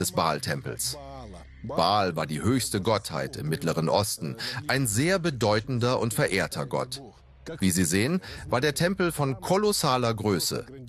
des Baal-Tempels. Baal war die höchste Gottheit im Mittleren Osten, ein sehr bedeutender und verehrter Gott. Wie Sie sehen, war der Tempel von kolossaler Größe.